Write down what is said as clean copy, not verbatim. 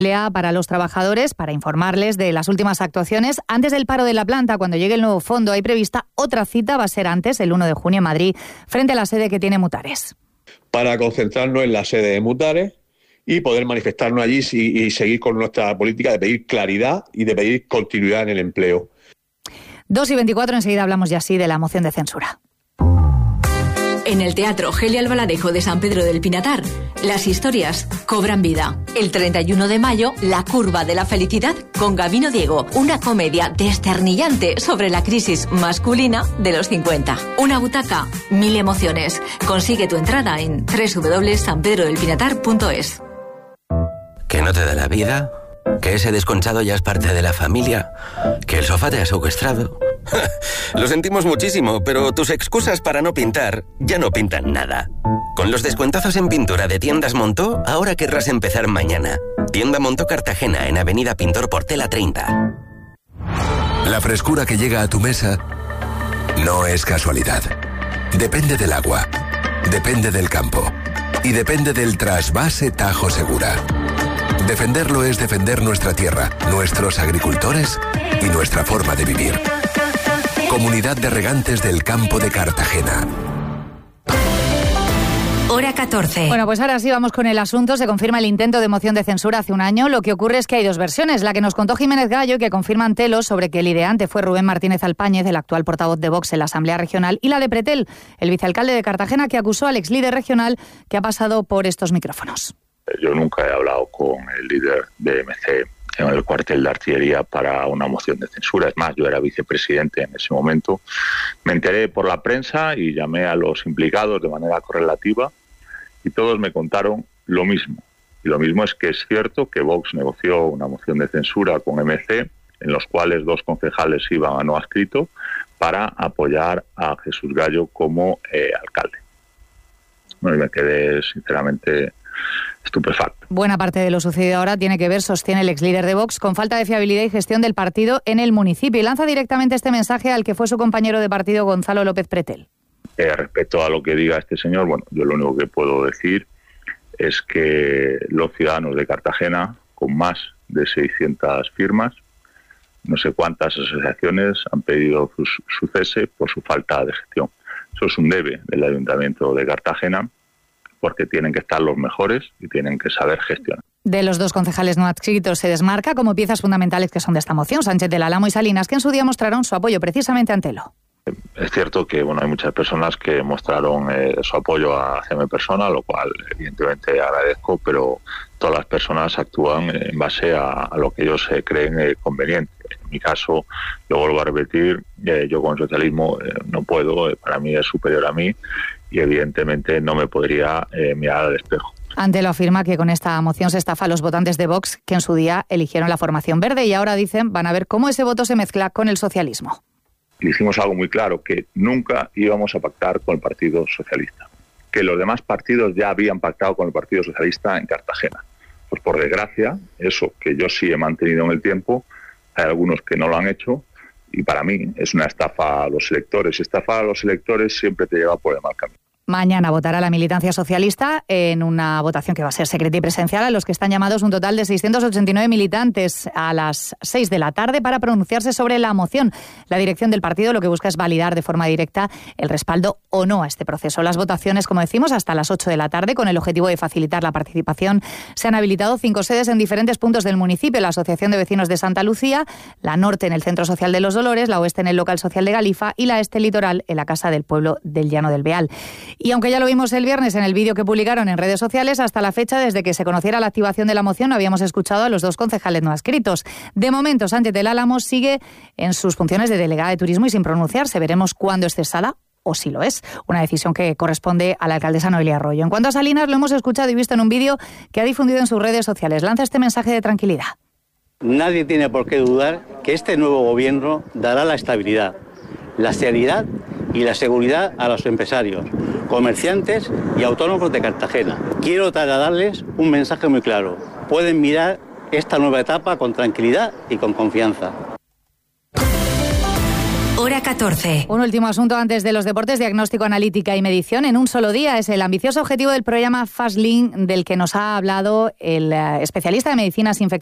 para los trabajadores para informarles de las últimas actuaciones. Antes del paro de la planta, cuando llegue el nuevo fondo, hay prevista otra cita, va a ser antes, el 1 de junio en Madrid, frente a la sede que tiene Mutares. Para concentrarnos en la sede de Mutares y poder manifestarnos allí y seguir con nuestra política de pedir claridad y de pedir continuidad en el empleo. 2:24, enseguida hablamos ya así de la moción de censura. En el Teatro Geli Albaladejo de San Pedro del Pinatar, las historias cobran vida. El 31 de mayo, La curva de la felicidad con Gabino Diego, una comedia desternillante sobre la crisis masculina de los 50. Una butaca, 1000 emociones. Consigue tu entrada en www.sanpedrodelpinatar.es. ¿Que no te da la vida? ¿Que ese desconchado ya es parte de la familia? ¿Que el sofá te ha secuestrado? Lo sentimos muchísimo, pero tus excusas para no pintar ya no pintan nada. Con los descuentazos en pintura de Tiendas Montó, ahora querrás empezar mañana. Tienda Montó Cartagena, en Avenida Pintor Portela 30. La frescura que llega a tu mesa no es casualidad. Depende del agua, depende del campo y depende del trasvase Tajo Segura. Defenderlo es defender nuestra tierra, nuestros agricultores y nuestra forma de vivir. Comunidad de Regantes del Campo de Cartagena. Hora 14. Bueno, pues ahora sí vamos con el asunto. Se confirma el intento de moción de censura hace un año. Lo que ocurre es que hay dos versiones. La que nos contó Jiménez Gallo y que confirman Telos sobre que el ideante fue Rubén Martínez Alpáñez, el actual portavoz de Vox en la Asamblea Regional, y la de Pretel, el vicealcalde de Cartagena, que acusó al exlíder regional que ha pasado por estos micrófonos. Yo nunca he hablado con el líder de MC en el cuartel de artillería para una moción de censura. Es más, yo era vicepresidente en ese momento. Me enteré por la prensa y llamé a los implicados de manera correlativa y todos me contaron lo mismo. Y lo mismo es que es cierto que Vox negoció una moción de censura con MC, en los cuales 2 concejales iban a no adscrito para apoyar a Jesús Gallo como alcalde. Bueno, y me quedé sinceramente estupefacto. Buena parte de lo sucedido ahora tiene que ver, sostiene el exlíder de Vox, con falta de fiabilidad y gestión del partido en el municipio. Y lanza directamente este mensaje al que fue su compañero de partido, Gonzalo López Pretel. Respecto a lo que diga este señor, bueno, yo lo único que puedo decir es que los ciudadanos de Cartagena, con más de 600 firmas, no sé cuántas asociaciones han pedido su cese por su falta de gestión. Eso es un debe del Ayuntamiento de Cartagena, porque tienen que estar los mejores y tienen que saber gestionar. De los 2 concejales no adscritos se desmarca como piezas fundamentales que son de esta moción Sánchez del Álamo y Salinas, que en su día mostraron su apoyo precisamente ante Telo. Es cierto que hay muchas personas que mostraron su apoyo hacia mi persona, lo cual evidentemente agradezco, pero todas las personas actúan en base a lo que ellos creen conveniente. En mi caso, yo vuelvo a repetir, yo con el socialismo no puedo, para mí es superior a mí, y evidentemente no me podría mirar al espejo. Antelo afirma que con esta moción se estafa a los votantes de Vox que en su día eligieron la formación verde y ahora dicen van a ver cómo ese voto se mezcla con el socialismo. Dijimos algo muy claro, que nunca íbamos a pactar con el Partido Socialista, que los demás partidos ya habían pactado con el Partido Socialista en Cartagena. Pues por desgracia, eso que yo sí he mantenido en el tiempo, hay algunos que no lo han hecho, y para mí es una estafa a los electores. Estafar a los electores siempre te lleva por el mal camino. Mañana votará la militancia socialista en una votación que va a ser secreta y presencial, a los que están llamados un total de 689 militantes a las 6 de la tarde para pronunciarse sobre la moción. La dirección del partido lo que busca es validar de forma directa el respaldo o no a este proceso. Las votaciones, como decimos, hasta las 8 de la tarde, con el objetivo de facilitar la participación. Se han habilitado 5 sedes en diferentes puntos del municipio: la Asociación de Vecinos de Santa Lucía, la Norte en el Centro Social de los Dolores, la Oeste en el Local Social de Galifa y la Este Litoral en la Casa del Pueblo del Llano del Beal. Y aunque ya lo vimos el viernes en el vídeo que publicaron en redes sociales, hasta la fecha, desde que se conociera la activación de la moción, no habíamos escuchado a los 2 concejales no adscritos. De momento, Sánchez del Álamo sigue en sus funciones de delegada de turismo y sin pronunciarse. Veremos cuándo es cesada o si lo es. Una decisión que corresponde a la alcaldesa Noelia Arroyo. En cuanto a Salinas, lo hemos escuchado y visto en un vídeo que ha difundido en sus redes sociales. Lanza este mensaje de tranquilidad. Nadie tiene por qué dudar que este nuevo gobierno dará la estabilidad, la seriedad y la seguridad a los empresarios, comerciantes y autónomos de Cartagena. Quiero trasladarles un mensaje muy claro. Pueden mirar esta nueva etapa con tranquilidad y con confianza. Hora Hora 14. Un último asunto antes de los deportes: diagnóstico, analítica y medición en un solo día. Es el ambicioso objetivo del programa FastLink, del que nos ha hablado el especialista de medicinas infecciosas